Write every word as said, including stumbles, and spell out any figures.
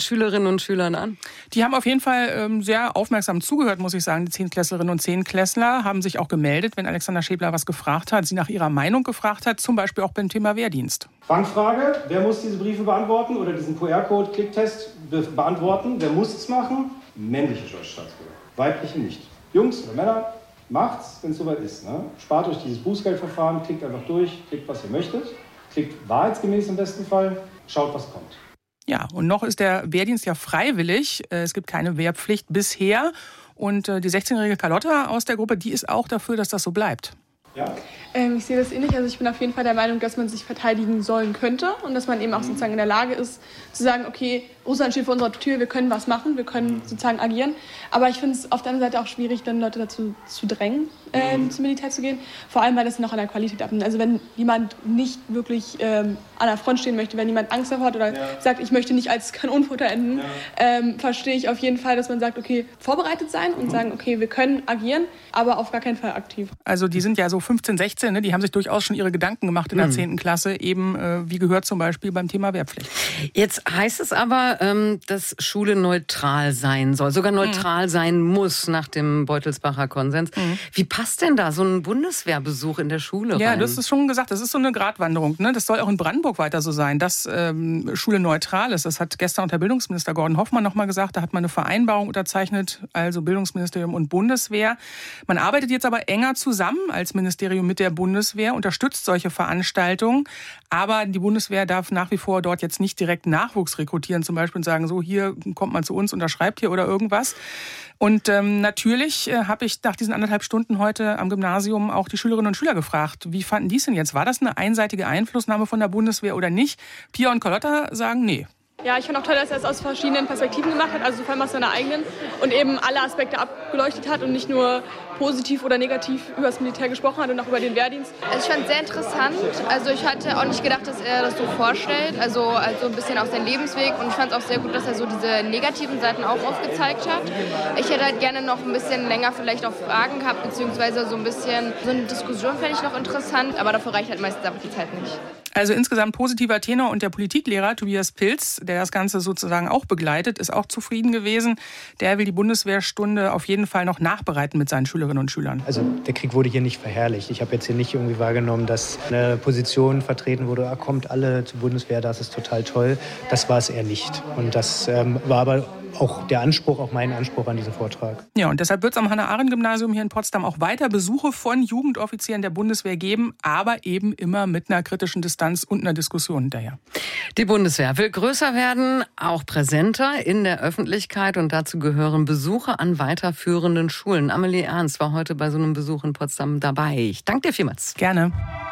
Schülerinnen und Schülern an? Die haben auf jeden Fall ähm, sehr aufmerksam zugehört, muss ich sagen. Die Zehntklässlerinnen und Zehnklässler haben sich auch gemeldet, wenn Alexander Schäbler was gefragt hat, sie nach ihrer Meinung gefragt hat, zum Beispiel auch beim Thema Wehrdienst. Fangfrage, wer muss diese Briefe beantworten oder diesen Q R-Code-Klicktest be- beantworten? Wer muss es machen? Männliche deutsche Staatsbürger, weibliche nicht. Jungs oder Männer, macht's, wenn es soweit ist. Ne? Spart euch dieses Bußgeldverfahren, klickt einfach durch, klickt, was ihr möchtet, klickt wahrheitsgemäß im besten Fall, schaut, was kommt. Ja, und noch ist der Wehrdienst ja freiwillig. Es gibt keine Wehrpflicht bisher. Und die sechzehnjährige Carlotta aus der Gruppe, die ist auch dafür, dass das so bleibt. Ja. Ähm, ich sehe das ähnlich. Also ich bin auf jeden Fall der Meinung, dass man sich verteidigen sollen könnte und dass man eben auch sozusagen in der Lage ist, zu sagen, okay, Russland steht vor unserer Tür, wir können was machen, wir können sozusagen agieren. Aber ich finde es auf der anderen Seite auch schwierig, dann Leute dazu zu drängen, ähm, zum Militär zu gehen. Vor allem, weil das noch an der Qualität abhängt. Also wenn jemand nicht wirklich ähm, an der Front stehen möchte, wenn jemand Angst davor hat oder ja. sagt, ich möchte nicht als Kanonenfutter enden, ja. ähm, verstehe ich auf jeden Fall, dass man sagt, okay, vorbereitet sein und mhm. sagen, okay, wir können agieren, aber auf gar keinen Fall aktiv. Also die sind ja so fünfzehn, sechzehn, ne? Die haben sich durchaus schon ihre Gedanken gemacht in der zehnten Klasse, eben äh, wie gehört zum Beispiel beim Thema Wehrpflicht. Jetzt heißt es aber, ähm, dass Schule neutral sein soll, sogar neutral mhm. sein muss nach dem Beutelsbacher Konsens. Mhm. Wie passt denn da so ein Bundeswehrbesuch in der Schule Ja, rein? das ist schon gesagt, das ist so eine Gratwanderung. Ne? Das soll auch in Brandenburg weiter so sein, dass ähm, Schule neutral ist. Das hat gestern unter Bildungsminister Gordon Hoffmann noch mal gesagt. Da hat man eine Vereinbarung unterzeichnet, also Bildungsministerium und Bundeswehr. Man arbeitet jetzt aber enger zusammen als Ministerium mit der Bundeswehr, unterstützt solche Veranstaltungen. Aber die Bundeswehr darf nach wie vor dort jetzt nicht direkt Nachwuchs rekrutieren, zum Beispiel und sagen, so hier kommt man zu uns, unterschreibt hier oder irgendwas. Und ähm, natürlich äh, habe ich nach diesen anderthalb Stunden heute am Gymnasium auch die Schülerinnen und Schüler gefragt, wie fanden die es denn jetzt? War das eine einseitige Einflussnahme von der Bundeswehr oder nicht? Pia und Carlotta sagen, nee. Ja, ich finde auch toll, dass er es aus verschiedenen Perspektiven gemacht hat, also vor allem aus seiner eigenen und eben alle Aspekte abgeleuchtet hat und nicht nur positiv oder negativ über das Militär gesprochen hat und auch über den Wehrdienst. Also ich fand es sehr interessant. Also ich hatte auch nicht gedacht, dass er das so vorstellt, also, also ein bisschen auch seinen Lebensweg und ich fand es auch sehr gut, dass er so diese negativen Seiten auch aufgezeigt hat. Ich hätte halt gerne noch ein bisschen länger vielleicht auch Fragen gehabt, beziehungsweise so ein bisschen, so eine Diskussion fände ich noch interessant, aber dafür reicht halt meistens einfach die Zeit nicht. Also insgesamt positiver Tenor und der Politiklehrer Tobias Pilz, der das Ganze sozusagen auch begleitet, ist auch zufrieden gewesen. Der will die Bundeswehrstunde auf jeden Fall noch nachbereiten mit seinen Schülerinnen und Schülern. Also der Krieg wurde hier nicht verherrlicht. Ich habe jetzt hier nicht irgendwie wahrgenommen, dass eine Position vertreten wurde, ah, kommt alle zur Bundeswehr, das ist total toll. Das war es eher nicht. Und das ähm, war aber auch der Anspruch, auch mein Anspruch an diesen Vortrag. Ja, und deshalb wird es am Hannah-Arendt-Gymnasium hier in Potsdam auch weiter Besuche von Jugendoffizieren der Bundeswehr geben, aber eben immer mit einer kritischen Distanz und einer Diskussion hinterher. Die Bundeswehr will größer werden, auch präsenter in der Öffentlichkeit und dazu gehören Besuche an weiterführenden Schulen. Amelie Ernst war heute bei so einem Besuch in Potsdam dabei. Ich danke dir vielmals. Gerne.